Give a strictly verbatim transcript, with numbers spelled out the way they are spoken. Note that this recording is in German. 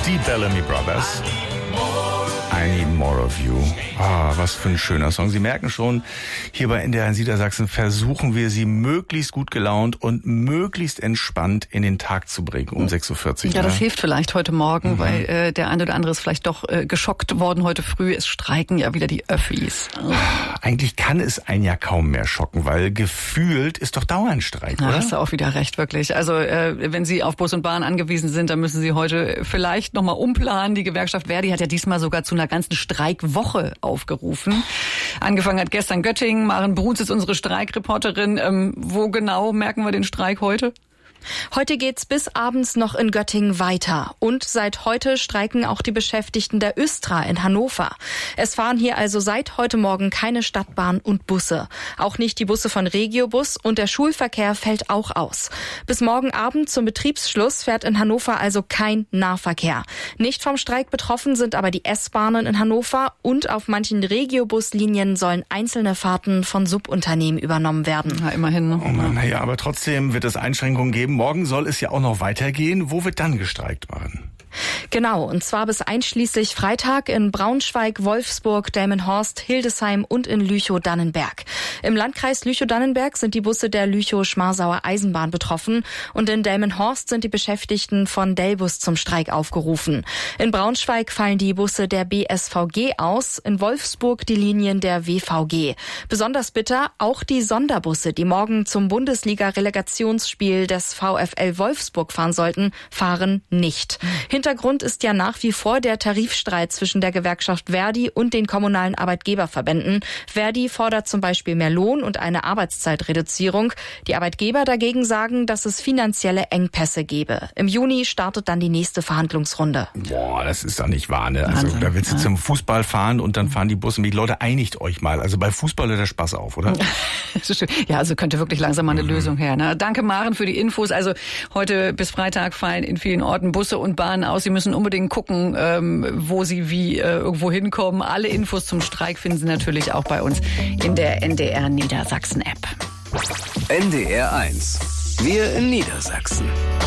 Die Bellamy Brothers. I Need More of You. Ah, was für ein schöner Song. Sie merken schon, hier bei N D R in Niedersachsen versuchen wir, Sie möglichst gut gelaunt und möglichst entspannt in den Tag zu bringen um sechs Uhr vierzig. Ja, ne? das hilft vielleicht heute Morgen, Mhm. weil äh, der eine oder andere ist vielleicht doch äh, geschockt worden heute früh. Es streiken ja wieder die Öffis. Oh. Eigentlich kann es einen ja kaum mehr schocken, weil gefühlt ist doch dauernd Streik, Ja, oder? hast du auch wieder recht, wirklich. Also äh, wenn Sie auf Bus und Bahn angewiesen sind, dann müssen Sie heute vielleicht nochmal umplanen. Die Gewerkschaft Verdi hat ja diesmal sogar zu einer ganzen Streikwoche aufgerufen. Angefangen hat gestern Göttingen. Maren Brutz ist unsere Streikreporterin. Ähm, wo genau merken wir den Streik heute? Heute geht's bis abends noch in Göttingen weiter. Und seit heute streiken auch die Beschäftigten der Östra in Hannover. Es fahren hier also seit heute Morgen keine Stadtbahn und Busse. Auch nicht die Busse von Regiobus und der Schulverkehr fällt auch aus. Bis morgen Abend zum Betriebsschluss fährt in Hannover also kein Nahverkehr. Nicht vom Streik betroffen sind aber die S-Bahnen in Hannover und auf manchen Regiobuslinien sollen einzelne Fahrten von Subunternehmen übernommen werden. Na, immerhin. Ne? Oh Mann, naja, aber trotzdem wird es Einschränkungen geben. Morgen soll es ja auch noch weitergehen. Wo wird dann gestreikt, Maren? Genau, und zwar bis einschließlich Freitag in Braunschweig, Wolfsburg, Delmenhorst, Hildesheim und in Lüchow-Dannenberg. Im Landkreis Lüchow-Dannenberg sind die Busse der Lüchow-Schmarsauer Eisenbahn betroffen und in Delmenhorst sind die Beschäftigten von Delbus zum Streik aufgerufen. In Braunschweig fallen die Busse der B S V G aus, in Wolfsburg die Linien der W V G. Besonders bitter auch die Sonderbusse, die morgen zum Bundesliga-Relegationsspiel des VfL Wolfsburg fahren sollten, fahren nicht. Hintergrund ist ja nach wie vor der Tarifstreit zwischen der Gewerkschaft Verdi und den kommunalen Arbeitgeberverbänden. Verdi fordert zum Beispiel mehr Lohn und eine Arbeitszeitreduzierung. Die Arbeitgeber dagegen sagen, dass es finanzielle Engpässe gebe. Im Juni startet dann die nächste Verhandlungsrunde. Boah, das ist doch nicht wahr, ne? Also Wahnsinn. da willst du zum Fußball fahren und dann fahren die Busse mit. Leute, einigt euch mal. Also bei Fußball hört der Spaß auf, oder? Das ist schön. Ja, also könnte wirklich langsam mal eine mhm. Lösung her. Ne? Danke, Maren, für die Infos. Also heute bis Freitag fallen in vielen Orten Busse und Bahnen aus. Sie müssen unbedingt gucken, ähm, wo Sie wie äh, irgendwo hinkommen. Alle Infos zum Streik finden Sie natürlich auch bei uns in der N D R Niedersachsen App. N D R eins. Wir in Niedersachsen.